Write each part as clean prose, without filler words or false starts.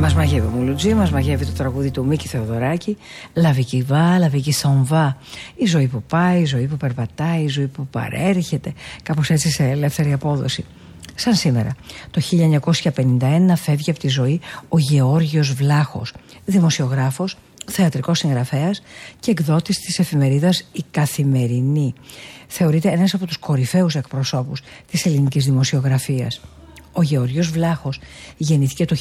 Μας μαγεύει ο Μουλουτζή, μας μαγεύει το τραγούδι του Μίκη Θεοδωράκη. La vie qui va, la vie qui s'en va. Η ζωή που πάει, η ζωή που περπατάει, η ζωή που παρέρχεται. Κάπως έτσι σε ελεύθερη απόδοση. Σαν σήμερα, το 1951 φεύγει από τη ζωή ο Γεώργιος Βλάχος, δημοσιογράφος, θεατρικός συγγραφέας και εκδότης της εφημερίδας «Η Καθημερινή». Θεωρείται ένας από τους κορυφαίους εκπροσώπους της ελληνικής δημοσιογραφίας. Ο Γεώργιος Βλάχος γεννήθηκε το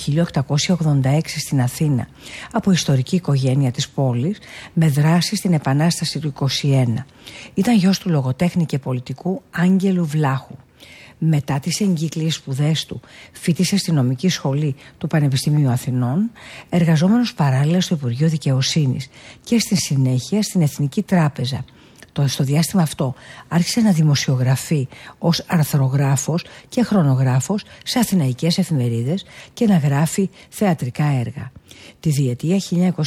1886 στην Αθήνα από ιστορική οικογένεια της πόλης με δράση στην Επανάσταση του 1921. Ήταν γιος του λογοτέχνη και πολιτικού Άγγελου Βλάχου. Μετά τις εγκύκλιες σπουδές του φοιτήσε στη νομική σχολή του Πανεπιστημίου Αθηνών, εργαζόμενος παράλληλα στο Υπουργείο Δικαιοσύνης και στη συνέχεια στην Εθνική Τράπεζα. Στο διάστημα αυτό άρχισε να δημοσιογραφεί ως αρθρογράφος και χρονογράφος σε αθηναϊκές εφημερίδες και να γράφει θεατρικά έργα. Τη διετία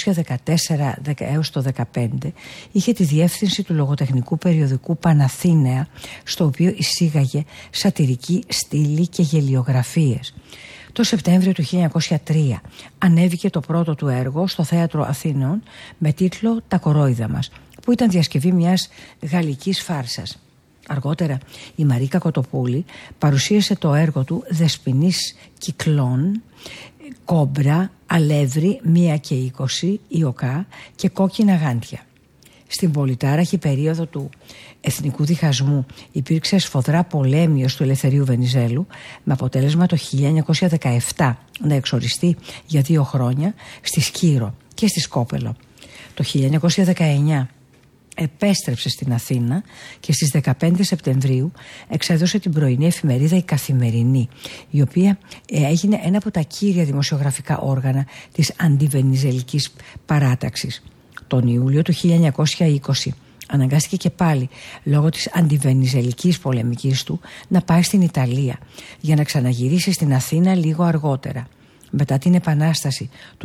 1914 έως το 2015 είχε τη διεύθυνση του λογοτεχνικού περιοδικού Παναθήναια, στο οποίο εισήγαγε σατιρική στήλη και γελιογραφίες. Το Σεπτέμβριο του 1903 ανέβηκε το πρώτο του έργο στο Θέατρο Αθήνων με τίτλο «Τα κορόιδα μας», που ήταν διασκευή μιας γαλλικής φάρσας. Αργότερα η Μαρίκα Κοτοπούλη παρουσίασε το έργο του «Δεσποινής Κυκλών», «Κόμπρα», «Αλεύρι», «1 και 20», «Ιωκά» και «Κόκκινα γάντια». Στην πολυτάραχη περίοδο του εθνικού διχασμού υπήρξε σφοδρά πολέμιος του Ελευθερίου Βενιζέλου, με αποτέλεσμα το 1917 να εξοριστεί για 2 χρόνια στη Σκύρο και στη Σκόπελο. Το 1919 επέστρεψε στην Αθήνα και στις 15 Σεπτεμβρίου εξέδωσε την πρωινή εφημερίδα «Η Καθημερινή», η οποία έγινε ένα από τα κύρια δημοσιογραφικά όργανα της αντιβενιζελικής παράταξης. Τον Ιούλιο του 1920 αναγκάστηκε και πάλι, λόγω της αντιβενιζελικής πολεμικής του, να πάει στην Ιταλία για να ξαναγυρίσει στην Αθήνα λίγο αργότερα. Μετά την Επανάσταση του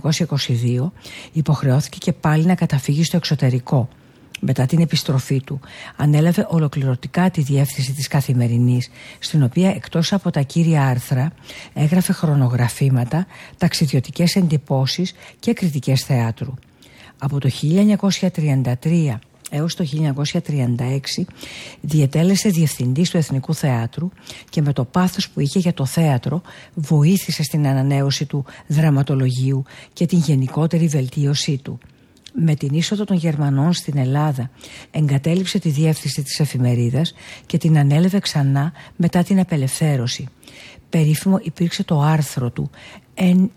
1922 υποχρεώθηκε και πάλι να καταφύγει στο εξωτερικό. Μετά την επιστροφή του ανέλαβε ολοκληρωτικά τη διεύθυνση της Καθημερινής, στην οποία εκτός από τα κύρια άρθρα έγραφε χρονογραφήματα, ταξιδιωτικές εντυπώσεις και κριτικές θεάτρου. Από το 1933 έως το 1936 διετέλεσε διευθυντής του Εθνικού Θεάτρου και με το πάθος που είχε για το θέατρο βοήθησε στην ανανέωση του δραματολογίου και την γενικότερη βελτίωσή του. Με την είσοδο των Γερμανών στην Ελλάδα εγκατέλειψε τη διεύθυνση της εφημερίδας και την ανέλαβε ξανά μετά την απελευθέρωση. Περίφημο υπήρξε το άρθρο του «Εν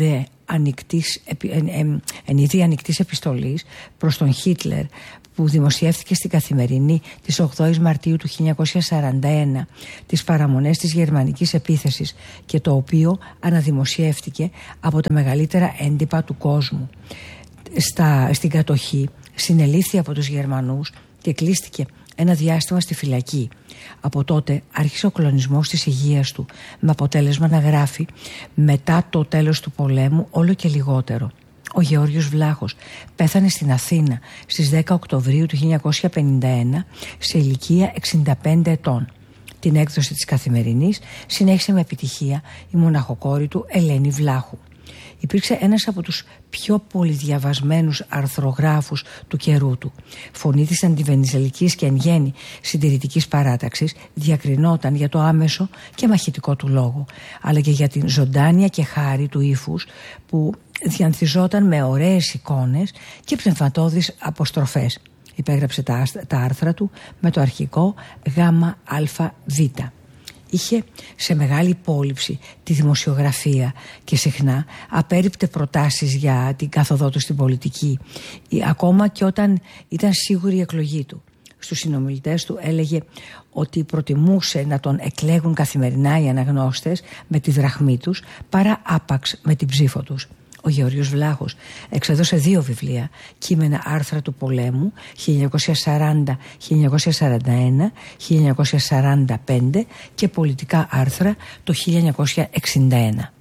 είδη ανοιχτής επιστολής προς τον Χίτλερ», που δημοσιεύθηκε στην Καθημερινή της 8ης Μαρτίου του 1941, τις παραμονές της γερμανικής επίθεσης, και το οποίο αναδημοσιεύτηκε από τα μεγαλύτερα έντυπα του κόσμου. Στην κατοχή συνελήφθη από τους Γερμανούς και κλείστηκε ένα διάστημα στη φυλακή. Από τότε άρχισε ο κλονισμός της υγείας του, με αποτέλεσμα να γράφει μετά το τέλος του πολέμου όλο και λιγότερο. Ο Γεώργιος Βλάχος πέθανε στην Αθήνα στις 10 Οκτωβρίου του 1951 σε ηλικία 65 ετών. Την έκδοση της Καθημερινής συνέχισε με επιτυχία η μοναχοκόρη του Ελένη Βλάχου. Υπήρξε ένας από τους πιο πολυδιαβασμένους αρθρογράφους του καιρού του. Φωνή της αντιβενιζελικής και εν γέννη συντηρητικής παράταξης, διακρινόταν για το άμεσο και μαχητικό του λόγο, αλλά και για την ζωντάνια και χάρη του ύφους που διανθιζόταν με ωραίες εικόνες και πνευματώδεις αποστροφές. Υπέγραψε τα άρθρα του με το αρχικό ΓΑΜΑ-ΑΒ. Είχε σε μεγάλη υπόλοιψη τη δημοσιογραφία και συχνά απέρριπτε προτάσεις για την καθοδό του στην πολιτική, ακόμα και όταν ήταν σίγουρη η εκλογή του. Στους συνομιλητές του έλεγε ότι προτιμούσε να τον εκλέγουν καθημερινά οι αναγνώστες με τη δραχμή τους παρά άπαξ με την ψήφο τους. Ο Γεώργιος Βλάχος εξέδωσε 2 βιβλία, κείμενα άρθρα του πολέμου 1940, 1941, 1945 και πολιτικά άρθρα το 1961.